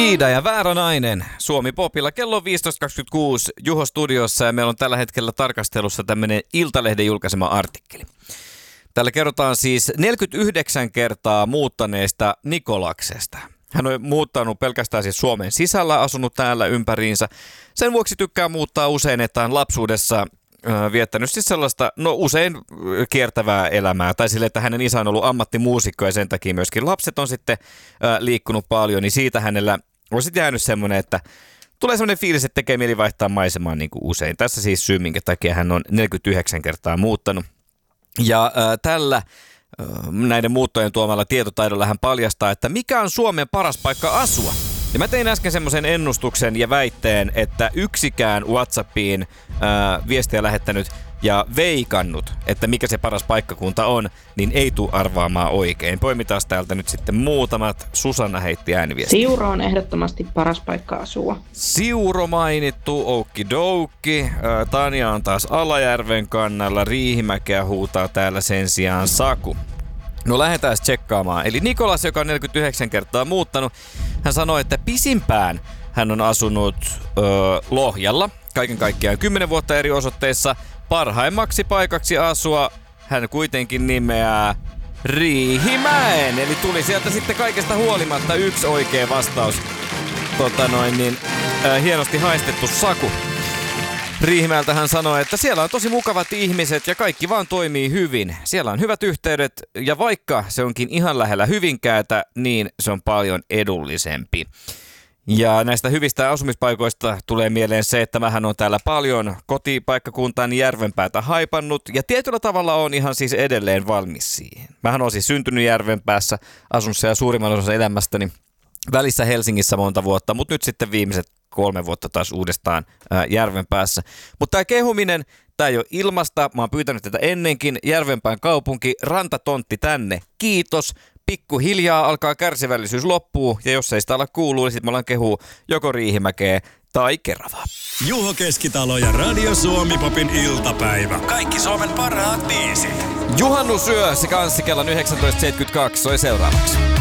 Iida ja Väärä nainen Suomi Popilla. Kello on 15.26 Juho studiossa ja meillä on tällä hetkellä tarkastelussa tämmöinen Iltalehden julkaisema artikkeli. Täällä kerrotaan siis 49 kertaa muuttaneesta Nikolaksesta. Hän on muuttanut pelkästään siis Suomen sisällä, asunut täällä ympäriinsä. Sen vuoksi tykkää muuttaa usein, että on lapsuudessa viettänyt siis sellaista, usein kiertävää elämää. Tai sille, että hänen isä on ollut ammattimuusikko ja sen takia myöskin lapset on sitten liikkunut paljon. Niin siitä hänellä on sitten jäänyt semmoinen, että tulee semmoinen fiilis, että tekee mieli vaihtaa maisemaa niin kuin usein. Tässä siis syy, minkä takia hän on 49 kertaa muuttanut. Ja tällä näiden muuttojen tuomalla tietotaidolla hän paljastaa, että mikä on Suomen paras paikka asua. Ja mä tein äsken semmoisen ennustuksen ja väitteen, että yksikään WhatsAppiin viestiä lähettänyt ja veikannut, että mikä se paras paikkakunta on, niin ei tule arvaamaan oikein. Poimitaan täältä nyt sitten muutamat. Susanna heitti ääniviestiä. Siuro on ehdottomasti paras paikka asua. Siuro mainittu, okidoukki. Tanja on taas Alajärven kannalla. Riihimäkeä huutaa täällä sen sijaan Saku. No lähdetään tsekkaamaan. Eli Nikolas, joka on 49 kertaa muuttanut, hän sanoi, että pisimpään hän on asunut Lohjalla. Kaiken kaikkiaan 10 vuotta eri osoitteissa. Parhaimmaksi paikaksi asua hän kuitenkin nimeää Riihimäen. Eli tuli sieltä sitten kaikesta huolimatta yksi oikea vastaus. Hienosti haistettu Saku. Riihimäeltä hän sanoi, että siellä on tosi mukavat ihmiset ja kaikki vaan toimii hyvin. Siellä on hyvät yhteydet ja vaikka se onkin ihan lähellä Hyvinkäätä, niin se on paljon edullisempi. Ja näistä hyvistä asumispaikoista tulee mieleen se, että mähän on täällä paljon kotipaikkakuntaani Järvenpäätä haipannut ja tietyllä tavalla on ihan siis edelleen valmis siihen. Mähän on siis syntynyt Järvenpäässä, asunut siellä suurimman osan elämästäni välissä Helsingissä monta vuotta, mutta nyt sitten viimeiset 3 vuotta taas uudestaan Järvenpäässä. Mutta tämä kehuminen, tämä ei ole ilmasta, mä oon pyytänyt tätä ennenkin, Järvenpään kaupunki, rantatontti tänne, kiitos. Pikkuhiljaa alkaa kärsivällisyys loppuu ja jos ei sitä ala kuuluu, niin sitten me ollaan kehuu joko Riihimäkeä tai Keravaa. Juho Keskitalo ja Radio Suomi Popin iltapäivä. Kaikki Suomen parhaat biisit. Juhannusyö, se kanssi kello 19.72 soi seuraavaksi.